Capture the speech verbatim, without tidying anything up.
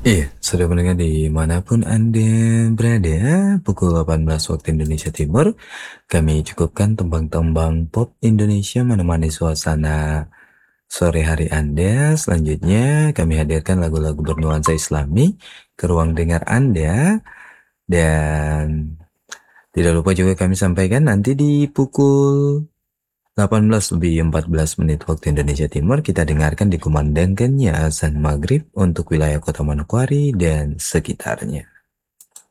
Iya, sudah mendengar dimanapun Anda berada, pukul delapan belas waktu Indonesia Timur, kami cukupkan tembang-tembang pop Indonesia menemani suasana sore hari Anda. Selanjutnya, kami hadirkan lagu-lagu bernuansa Islami ke ruang dengar Anda. Dan tidak lupa juga kami sampaikan nanti di pukul delapan belas lebih empat belas menit waktu Indonesia Timur, kita dengarkan dikumandangkannya azan maghrib untuk wilayah Kota Manokwari dan sekitarnya.